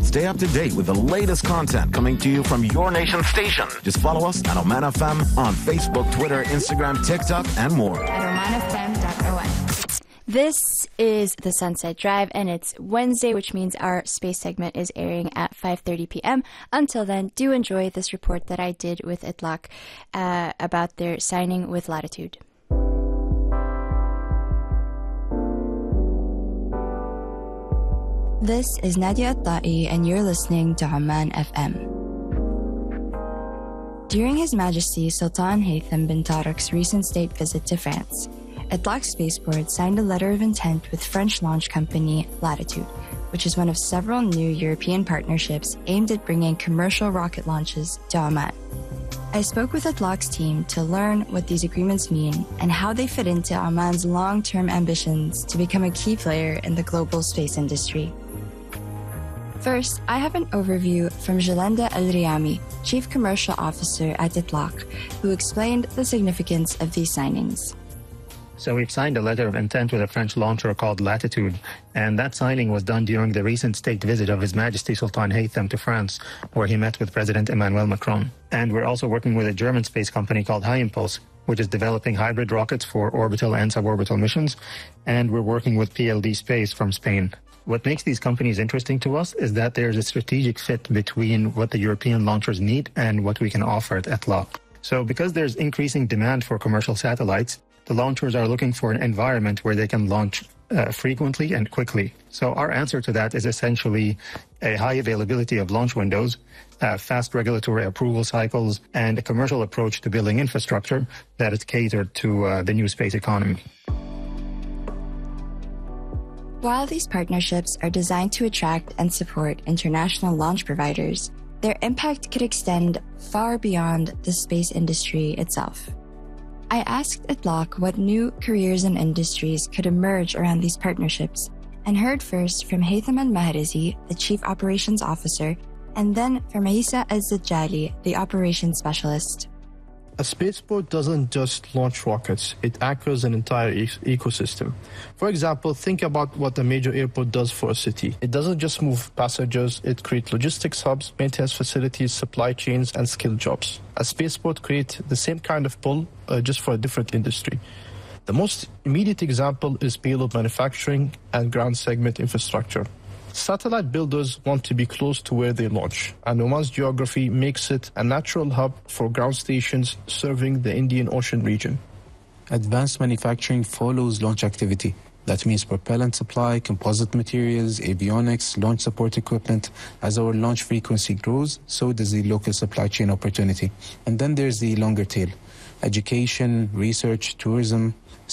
Stay up to date with the latest content coming to you from your nation's station. Just follow us at Oman FM on Facebook, Twitter, Instagram, TikTok, and more. At omanfm.on. This is The Sunset Drive, and it's Wednesday, which means our space segment is airing at 5:30 p.m. Until then, do enjoy this report that I did with Itlaq about their signing with Latitude. This is Nadia At-Ta'i, and you're listening to Oman FM. During His Majesty Sultan Haytham bin Tariq's recent state visit to France, Itlaq Spaceport signed a letter of intent with French launch company Latitude, which is one of several new European partnerships aimed at bringing commercial rocket launches to Oman. I spoke with Itlaq's team to learn what these agreements mean and how they fit into Oman's long-term ambitions to become a key player in the global space industry. First, I have an overview from Jalenda Al-Riyami, Chief Commercial Officer at Itlaq, who explained the significance of these signings. So we've signed a letter of intent with a French launcher called Latitude, and that signing was done during the recent state visit of His Majesty Sultan Haytham to France, where he met with President Emmanuel Macron. And we're also working with a German space company called HyImpulse, which is developing hybrid rockets for orbital and suborbital missions, and we're working with PLD Space from Spain. What makes these companies interesting to us is that there's a strategic fit between what the European launchers need and what we can offer at Itlaq. So because there's increasing demand for commercial satellites, the launchers are looking for an environment where they can launch frequently and quickly. So our answer to that is essentially a high availability of launch windows, fast regulatory approval cycles, and a commercial approach to building infrastructure that is catered to the new space economy. While these partnerships are designed to attract and support international launch providers, their impact could extend far beyond the space industry itself. I asked Itlaq what new careers and industries could emerge around these partnerships, and heard first from Haytham Al-Mahrizi, the Chief Operations Officer, and then from Isa Al-Zajjali, the Operations Specialist. A spaceport doesn't just launch rockets, it anchors an entire ecosystem. For example, think about what a major airport does for a city. It doesn't just move passengers, it creates logistics hubs, maintenance facilities, supply chains, and skilled jobs. A spaceport creates the same kind of pull, just for a different industry. The most immediate example is payload manufacturing and ground segment infrastructure. Satellite builders want to be close to where they launch, and Oman's geography makes it a natural hub for ground stations serving the Indian Ocean region. Advanced manufacturing follows launch activity. That means propellant supply, composite materials, avionics, launch support equipment. As our launch frequency grows, so does the local supply chain opportunity. And then there's the longer tail: education, research, tourism,